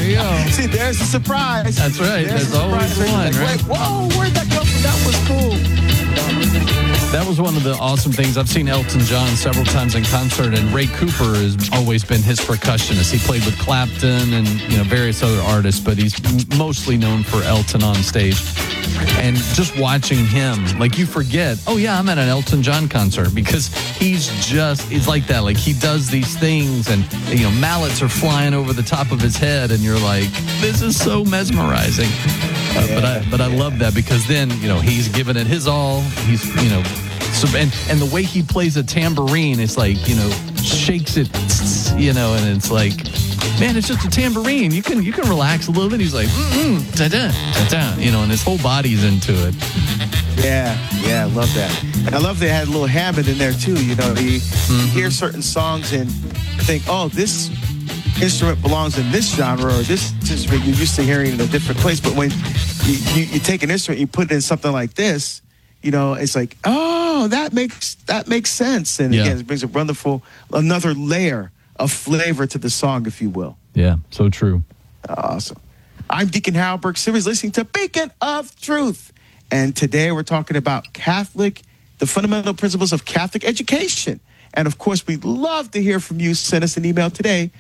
you go. See, there's a surprise. That's right. There's always one, like, right? wait, whoa, where'd that come from? That was cool. That was one of the awesome things. I've seen Elton John several times in concert, and Ray Cooper has always been his percussionist. He played with Clapton and various other artists, but he's mostly known for Elton on stage. And just watching him, like you forget, oh yeah, I'm at an Elton John concert, because he's like that. Like he does these things, and mallets are flying over the top of his head, and you're like, this is so mesmerizing. But I love that, because then he's giving it his all. He's and the way he plays a tambourine, it's like shakes it, and it's like, man, it's just a tambourine. You can relax a little bit. He's like, da da da da, and his whole body's into it. Yeah, I love that. And I love they had a little Hammond in there too. You hear certain songs and think, oh, this instrument belongs in this genre, or this instrument you're used to hearing in a different place. But when you take an instrument, you put it in something like this, it's like, oh, that makes sense. And again, it brings another layer of flavor to the song, if you will. Yeah, so true. Awesome. I'm Deacon Harold Burke Simmons, listening to Beacon of Truth. And today we're talking about the fundamental principles of Catholic education. And of course, we'd love to hear from you. Send us an email today,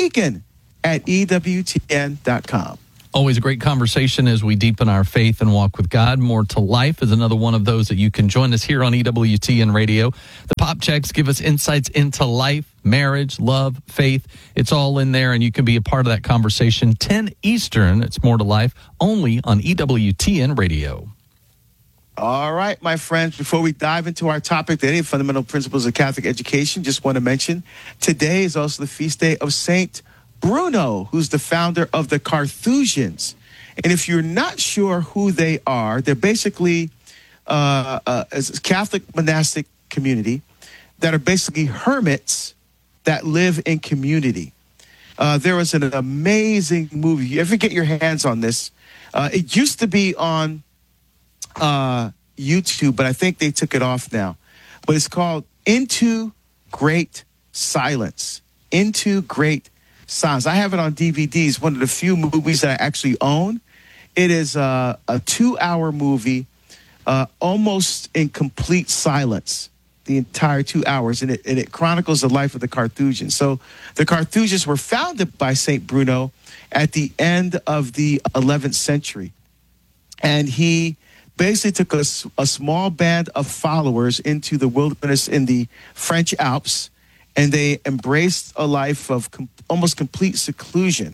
beacon@ewtn.com. Always a great conversation as we deepen our faith and walk with God. More to Life is another one of those that you can join us here on EWTN Radio. The pop checks give us insights into life, marriage, love, faith. It's all in there, and you can be a part of that conversation. 10 Eastern, it's More to Life, only on EWTN Radio. All right, my friends, before we dive into our topic, the fundamental principles of Catholic education, just want to mention today is also the feast day of Saint Bruno, who's the founder of the Carthusians. And if you're not sure who they are, they're basically a Catholic monastic community that are basically hermits that live in community. There was an amazing movie. You ever get your hands on this? It used to be on YouTube, but I think they took it off now. But it's called Into Great Silence. Into Great Silence. I have it on DVDs, one of the few movies that I actually own. It is a 2-hour movie, almost in complete silence, the entire 2 hours, and it chronicles the life of the Carthusians. So the Carthusians were founded by St. Bruno at the end of the 11th century. And he basically took a small band of followers into the wilderness in the French Alps, and they embraced a life of almost complete seclusion.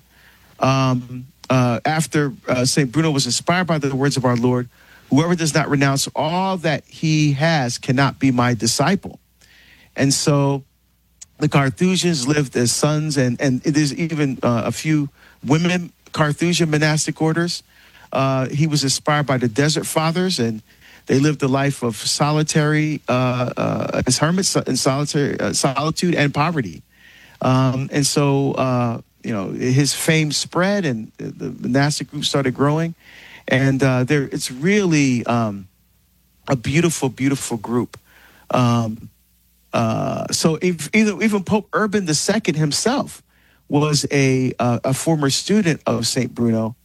After St. Bruno was inspired by the words of our Lord, whoever does not renounce all that he has cannot be my disciple. And so the Carthusians lived as sons, and there's even a few women Carthusian monastic orders. He was inspired by the Desert Fathers, and they lived a life of solitary, as hermits in solitude and poverty. And so, his fame spread, and the monastic group started growing. And it's really a beautiful, beautiful group. So even Pope Urban II himself was a former student of St. Bruno.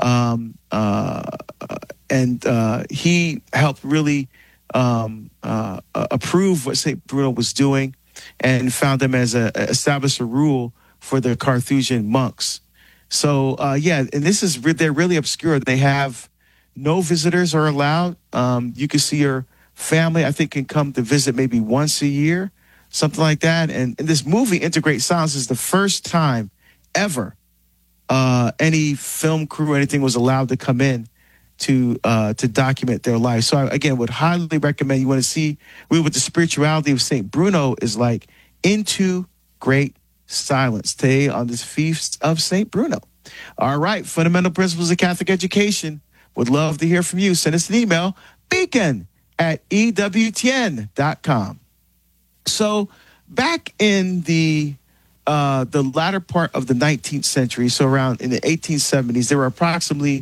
And he helped really approve what St. Bruno was doing, and found him as established a rule for the Carthusian monks. So, and this is they're really obscure. They have no visitors are allowed. You can see your family, I think, can come to visit maybe once a year, something like that. And this movie, Into Great Silence, is the first time ever any film crew or anything was allowed to come in to document their life. So I, again, would highly recommend, you want to see really what the spirituality of St. Bruno is like, Into Great Silence, today on this feast of St. Bruno. All right, fundamental principles of Catholic education. Would love to hear from you. Send us an email, beacon@ewtn.com. So back in the latter part of the 19th century, so around in the 1870s, there were approximately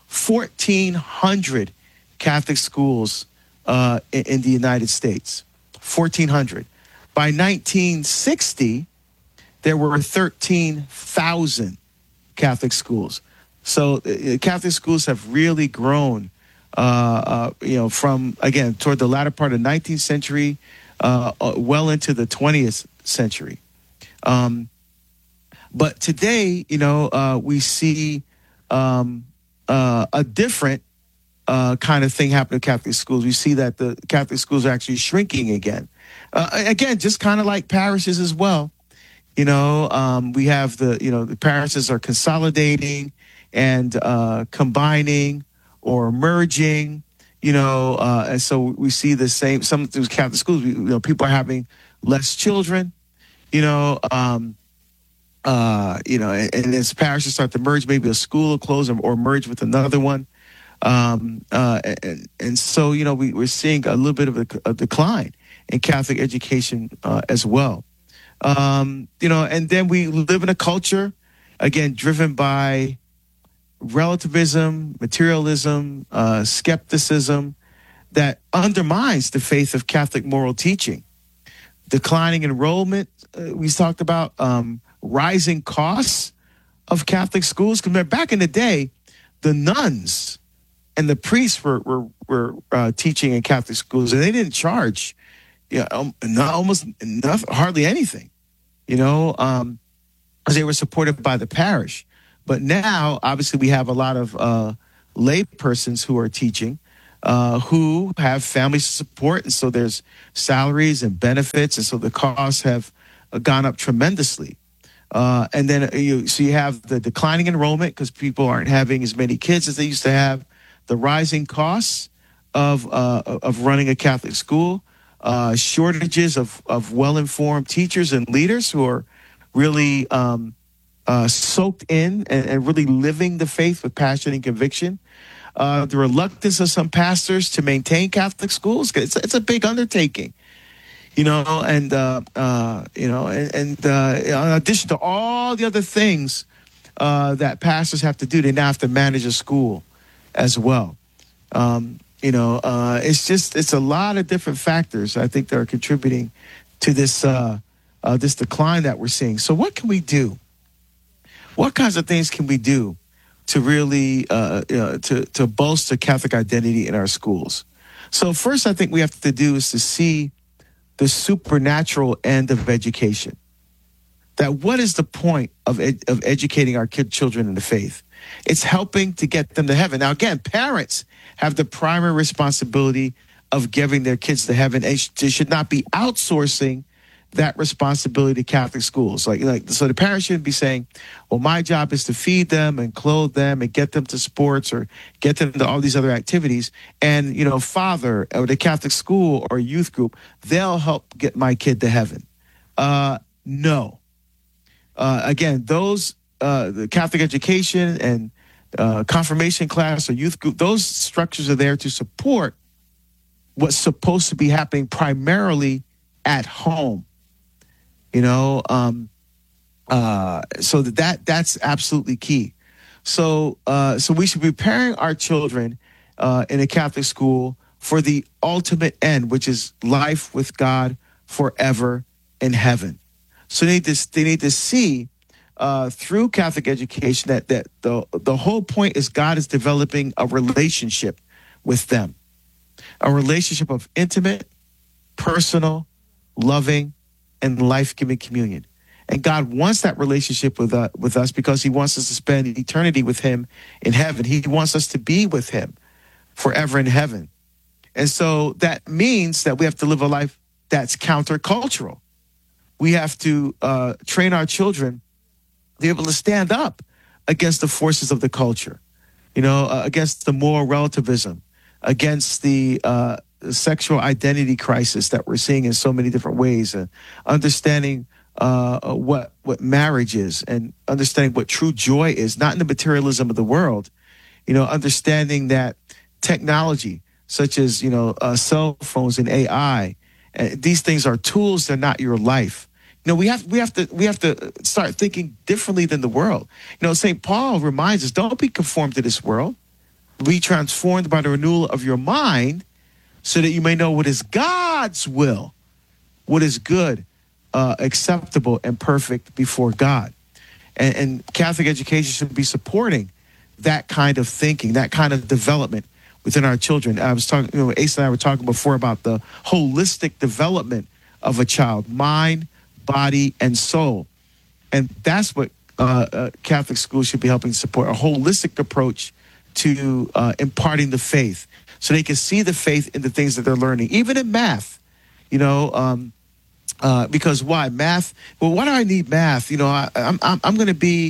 1,400 Catholic schools in the United States. 1,400. By 1960, there were 13,000 Catholic schools. So Catholic schools have really grown, from, again, toward the latter part of the 19th century, well into the 20th century. But today, we see a different kind of thing happen in Catholic schools. We see that the Catholic schools are actually shrinking again. Again, just kind of like parishes as well. We have the parishes are consolidating and combining or merging, and so we see the same, some through Catholic schools, people are having less children, and as parishes start to merge, maybe a school will close or merge with another one. And so, we're seeing a little bit of a decline in Catholic education as well. And then we live in a culture, again, driven by relativism, materialism, skepticism that undermines the faith of Catholic moral teaching. Declining enrollment, we talked about rising costs of Catholic schools. Because back in the day, the nuns and the priests were teaching in Catholic schools, and they didn't charge, hardly anything, because they were supported by the parish. But now, obviously, we have a lot of lay persons who are teaching, who have families to support, and so there's salaries and benefits, and so the costs have gone up tremendously. And then you have the declining enrollment because people aren't having as many kids as they used to have. The rising costs of running a Catholic school, shortages of well-informed teachers and leaders who are really soaked in and really living the faith with passion and conviction. The reluctance of some pastors to maintain Catholic schools. It's a big undertaking, in addition to all the other things that pastors have to do, they now have to manage a school as well. It's a lot of different factors, I think, that are contributing to this this decline that we're seeing. So what can we do? What kinds of things can we do to really to bolster Catholic identity in our schools? So first, I think we have to do is to see the supernatural end of education. That what is the point of educating our children in the faith? It's helping to get them to heaven. Now, again, parents have the primary responsibility of giving their kids to heaven. And they should not be outsourcing that responsibility to Catholic schools. So the parents shouldn't be saying, well, my job is to feed them and clothe them and get them to sports or get them to all these other activities. And, father or the Catholic school or youth group, they'll help get my kid to heaven. No. Again, the Catholic education and confirmation class or youth group, those structures are there to support what's supposed to be happening primarily at home. So that's absolutely key. So we should be preparing our children in a Catholic school for the ultimate end, which is life with God forever in heaven. So they need to see through Catholic education that the whole point is God is developing a relationship with them, a relationship of intimate, personal, loving, and life-giving communion. And God wants that relationship with us because he wants us to spend eternity with him in heaven. He wants us to be with him forever in heaven. And so that means that we have to live a life that's countercultural. We have to train our children to be able to stand up against the forces of the culture, against the moral relativism, against the sexual identity crisis that we're seeing in so many different ways, and understanding what marriage is and understanding what true joy is, not in the materialism of the world, understanding that technology such as, cell phones and AI, these things are tools, they're not your life. We have to start thinking differently than the world. St. Paul reminds us, don't be conformed to this world. Be transformed by the renewal of your mind so that you may know what is God's will, what is good, acceptable, and perfect before God. And Catholic education should be supporting that kind of thinking, that kind of development within our children. I was talking, Ace and I were talking before about the holistic development of a child, mind, body, and soul. And that's what Catholic schools should be helping support, a holistic approach to imparting the faith, so they can see the faith in the things that they're learning, even in math, because why math? Well, why do I need math? I'm going to be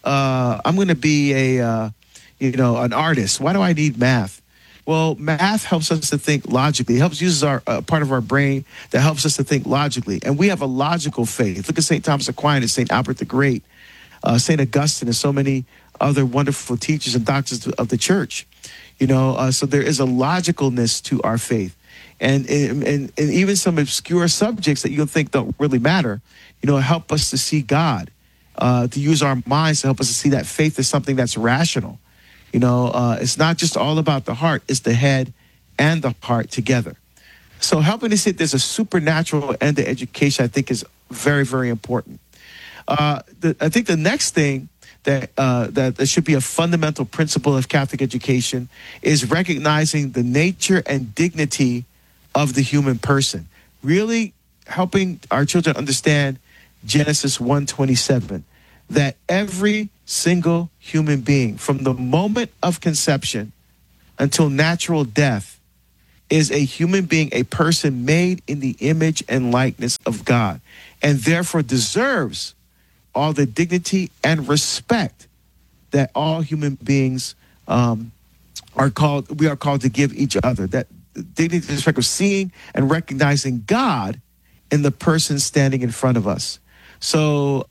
an artist. Why do I need math? Well, math helps us to think logically. It helps uses our part of our brain that helps us to think logically. And we have a logical faith. Look at St. Thomas Aquinas, St. Albert the Great, St. Augustine, and so many other wonderful teachers and doctors of the church. So there is a logicalness to our faith. And even some obscure subjects that you'll think don't really matter, help us to see God, to use our minds to help us to see that faith is something that's rational. It's not just all about the heart, it's the head and the heart together. So helping to see there's a supernatural end to education, I think, is very, very important. I think the next thing that should be a fundamental principle of Catholic education is recognizing the nature and dignity of the human person, really helping our children understand Genesis 1:27, that every single human being from the moment of conception until natural death is a human being, a person made in the image and likeness of God, and therefore deserves all the dignity and respect that all human beings we are called to give each other. That dignity and respect of seeing and recognizing God in the person standing in front of us. So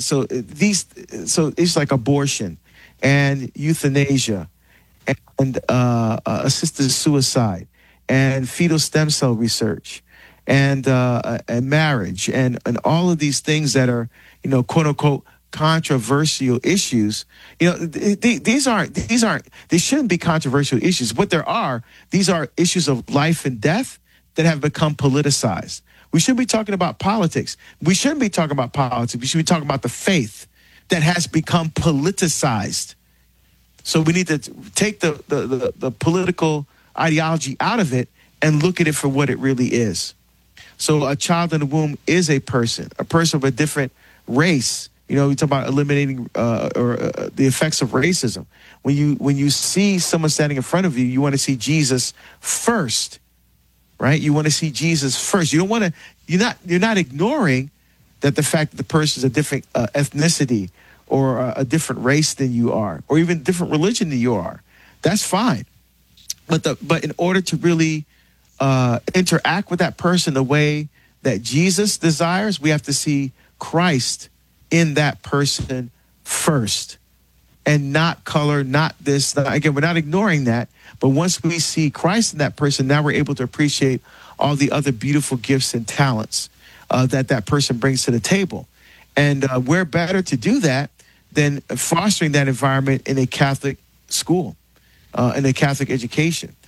it's like abortion and euthanasia and assisted suicide and fetal stem cell research and marriage and all of these things that are, quote unquote, controversial issues. They shouldn't be controversial issues. What there are, these are issues of life and death that have become politicized. We shouldn't be talking about politics. We shouldn't be talking about politics. We should be talking about the faith that has become politicized. So we need to take the political ideology out of it and look at it for what it really is. So a child in the womb is a person of a different race. We talk about eliminating the effects of racism. When you see someone standing in front of you, you want to see Jesus first, right? You want to see Jesus first. You don't want to. You're not ignoring that the fact that the person is a different ethnicity or a different race than you are, or even different religion than you are. That's fine. But in order to really interact with that person the way that Jesus desires, we have to see Christ in that person first, and not color, not this. Again, we're not ignoring that, but once we see Christ in that person, now we're able to appreciate all the other beautiful gifts and talents that person brings to the table. And we're better to do that than fostering that environment in a Catholic school, in a Catholic education.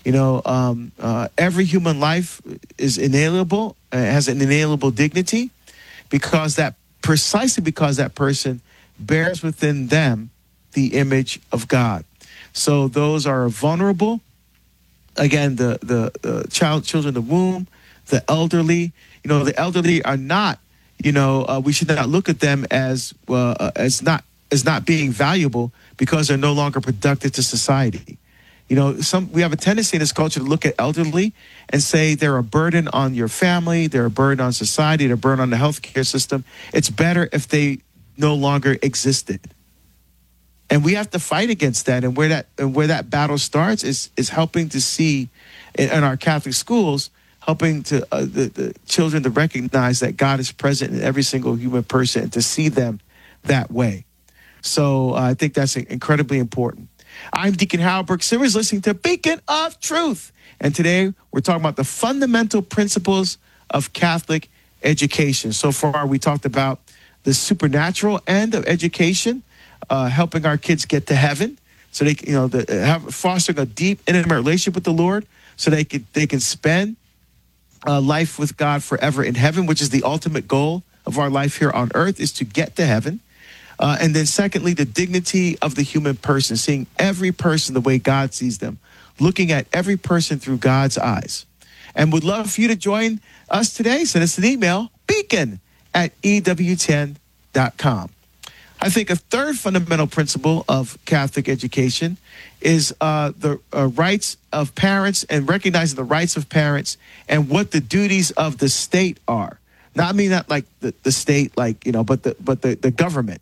Every human life is inalienable, has an inalienable dignity, precisely because that person bears within them the image of God. So those are vulnerable. Again, the children in the womb, the elderly. The elderly are not. We should not look at them as not being valuable because they're no longer productive to society. We have a tendency in this culture to look at elderly and say they're a burden on your family, they're a burden on society, they're a burden on the healthcare system. It's better if they no longer existed. And we have to fight against that. And where that battle starts is helping to see in our Catholic schools, helping to the children to recognize that God is present in every single human person and to see them that way. So I think that's incredibly important. I'm Deacon Harold Burke Sivers, listening to Beacon of Truth. And today we're talking about the fundamental principles of Catholic education. So far, we talked about the supernatural end of education, helping our kids get to heaven, so they fostering a deep, intimate relationship with the Lord, so they can spend life with God forever in heaven, which is the ultimate goal of our life here on earth, is to get to heaven. And then secondly, the dignity of the human person, seeing every person the way God sees them, looking at every person through God's eyes. And would love for you to join us today. Send us an email, beacon@EWTN.com. I think a third fundamental principle of Catholic education is the rights of parents, and recognizing the rights of parents and what the duties of the state are. Now, I mean, not like the state, like, but the government.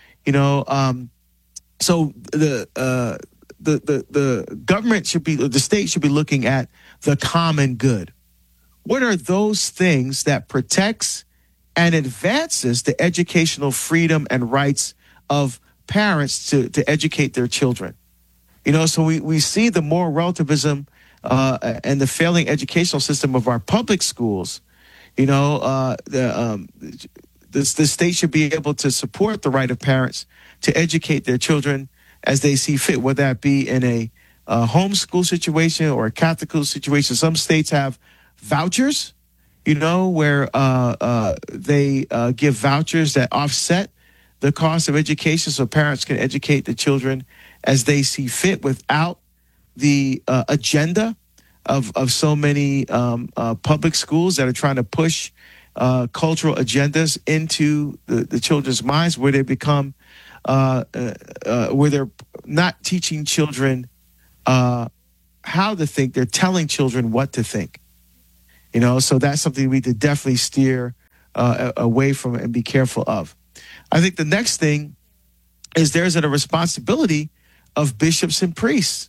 So the government the state should be looking at the common good. What are those things that protects and advances the educational freedom and rights of parents to educate their children? So we see the moral relativism and the failing educational system of our public schools. The state should be able to support the right of parents to educate their children as they see fit, whether that be in a homeschool situation or a Catholic school situation. Some states have vouchers, where they give vouchers that offset the cost of education so parents can educate the children as they see fit without the agenda of so many public schools that are trying to push cultural agendas into the children's minds, where they become where they're not teaching children how to think. They're telling children what to think. So that's something we need to definitely steer away from and be careful of. I think the next thing is there's a responsibility of bishops and priests.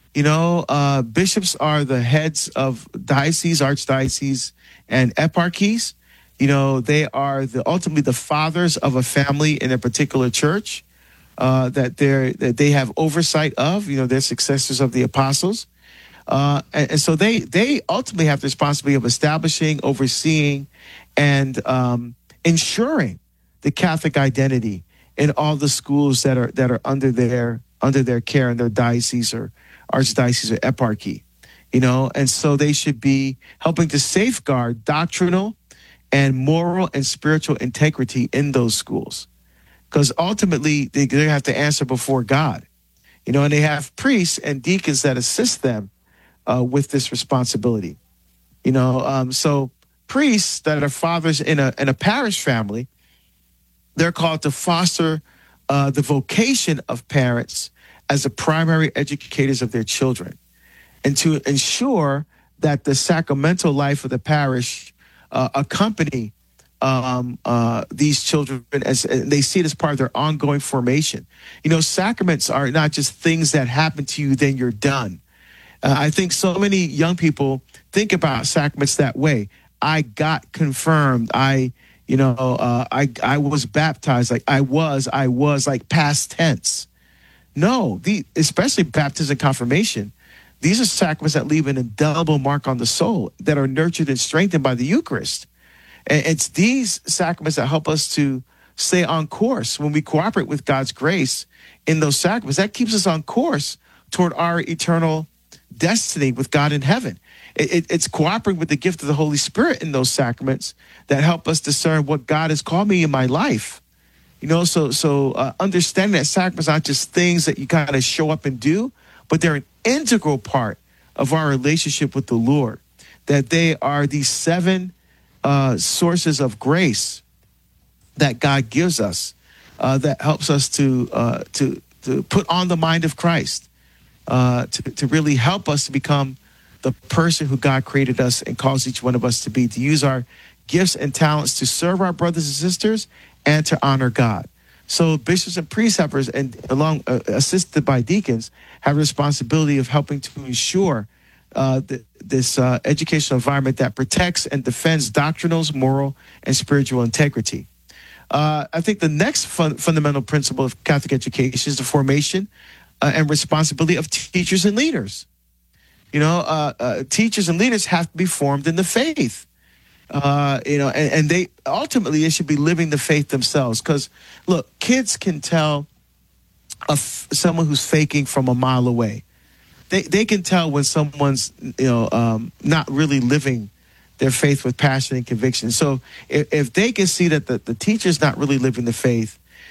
Bishops are the heads of dioceses, archdioceses, and eparchies. They are ultimately the fathers of a family in a particular church that they have oversight of. They're successors of the apostles. And so they ultimately have the responsibility of establishing, overseeing, and ensuring the Catholic identity in all the schools that are under their care in their diocese or archdiocese or eparchy. And so they should be helping to safeguard doctrinal and moral and spiritual integrity in those schools, because ultimately they're going to have to answer before God. And they have priests and deacons that assist them with this responsibility. So priests that are fathers in a parish family, they're called to foster the vocation of parents as the primary educators of their children, and to ensure that the sacramental life of the parish accompany these children as they see it as part of their ongoing formation. Sacraments are not just things that happen to you, then you're done. I think so many young people think about sacraments that way. I got confirmed. I was baptized. Like I was like past tense. No, especially baptism and confirmation. These are sacraments that leave an indelible mark on the soul, that are nurtured and strengthened by the Eucharist. And it's these sacraments that help us to stay on course when we cooperate with God's grace in those sacraments. That keeps us on course toward our eternal destiny with God in heaven. It's cooperating with the gift of the Holy Spirit in those sacraments that help us discern what God has called me in my life. So understanding that sacraments are not just things that you kind of show up and do, but they're an integral part of our relationship with the Lord. That they are these 7 sources of grace that God gives us that helps us to put on the mind of Christ, to really help us to become the person who God created us and calls each one of us to be, to use our gifts and talents to serve our brothers and sisters and to honor God. So bishops and priests assisted by deacons, have a responsibility of helping to ensure this educational environment that protects and defends doctrinal, moral, and spiritual integrity. I think the next fundamental principle of Catholic education is the formation and responsibility of teachers and leaders. Teachers and leaders have to be formed in the faith. And they should be living the faith themselves. Because, look, kids can tell someone who's faking from a mile away. They can tell when someone's, not really living their faith with passion and conviction. So if they can see that the teacher's not really living the faith,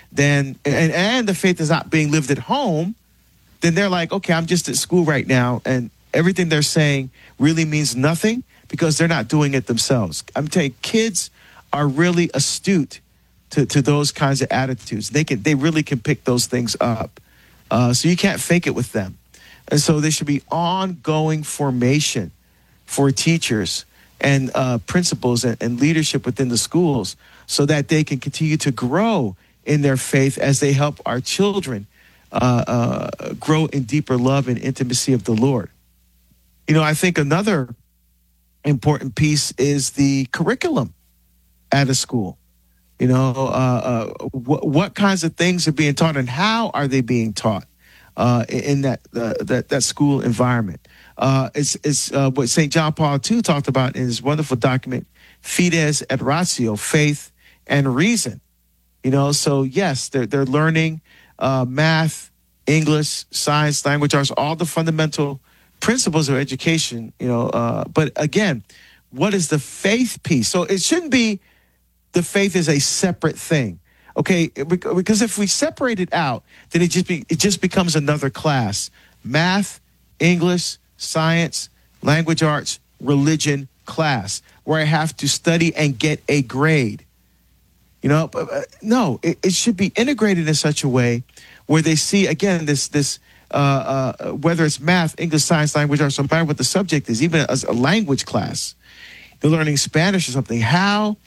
then and the faith is not being lived at home, then they're like, okay, I'm just at school right now, and everything they're saying really means nothing because they're not doing it themselves. I'm telling you, kids are really astute to those kinds of attitudes. They really can pick those things up. So you can't fake it with them. And so there should be ongoing formation for teachers and principals and leadership within the schools so that they can continue to grow in their faith as they help our children grow in deeper love and intimacy of the Lord. You know, I think another important piece is the curriculum at a school. You know, what kinds of things are being taught and how are they being taught in that school environment? It's what St. John Paul II talked about in his wonderful document, Fides et Ratio, faith and reason. You know, so yes, they're learning math, English, science, language arts, all the fundamental principles of education. You know, but again, what is the faith piece? So it shouldn't be the faith is a separate thing, okay? Because if we separate it out, then it just becomes another class: math, English, science, language arts, religion class, where I have to study and get a grade. You know, no, it should be integrated in such a way where they see, again, this whether it's math, English, science, language arts, no matter what the subject is, even as a language class, they're learning Spanish or something. How